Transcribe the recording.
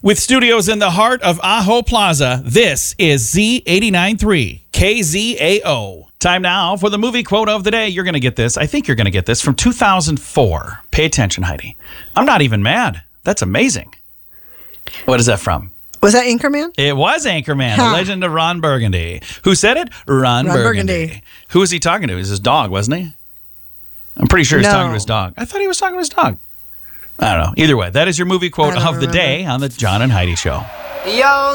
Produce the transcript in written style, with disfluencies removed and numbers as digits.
With studios in the heart of Ajo Plaza, this is Z89.3 KZAO. Time now for the movie quote of the day. You're going to get this. I think you're going to get this from 2004. Pay attention, Heidi. I'm not even mad. That's amazing. What is that from? Was that Anchorman? It was Anchorman, the legend of Ron Burgundy. Who said it? Ron Burgundy. Who was he talking to? It was his dog, wasn't he? I'm pretty sure he was talking to his dog. I thought he was talking to his dog. I don't know. Either way, that is your movie quote of the day on the John and Heidi Show. Yo,